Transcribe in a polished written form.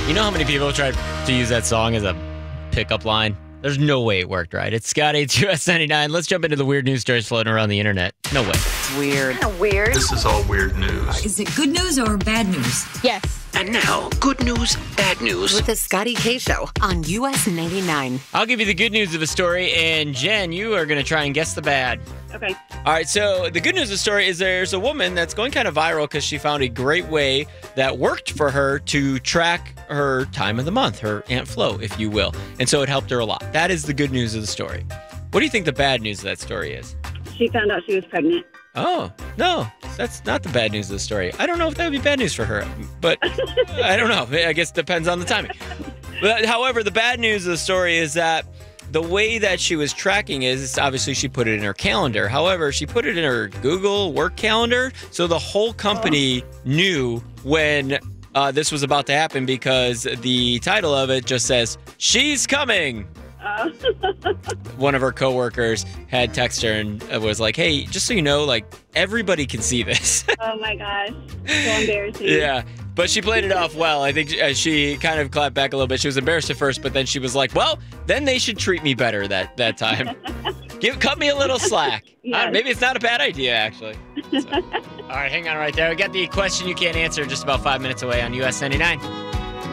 You know how many people tried to use that song as a pickup line? There's no way it worked, right? It's Scott H. US 99. Let's jump into the weird news stories floating around the internet. No way. Weird. Kind of weird. This is all weird news. Is it good news or bad news? Yes. And now, good news, bad news. With the Scotty K Show on US 99. I'll give you the good news of the story, and Jen, you are going to try and guess the bad. Okay. All right, so the good news of the story is there's a woman that's going kind of viral because she found a great way that worked for her to track her time of the month, her Aunt Flo, if you will. And so it helped her a lot. That is the good news of the story. What do you think the bad news of that story is? She found out she was pregnant. Oh, no, that's not the bad news of the story. I don't know if that would be bad news for her, but I don't know. I guess it depends on the timing. But however, the bad news of the story is that the way that she was tracking is obviously she put it in her calendar. However, she put it in her Google work calendar. So the whole company knew when this was about to happen because the title of it just says, "She's coming." One of her coworkers had texted her and was like, "Hey, just so you know, like everybody can see this." Oh my gosh. So embarrassing. Yeah. But she played it off well. I think she kind of clapped back a little bit. She was embarrassed at first, but then she was like, well, then they should treat me better that time. Cut me a little slack. Yes. Maybe it's not a bad idea, actually. So. All right, hang on right there. We got the question you can't answer just about 5 minutes away on US 99.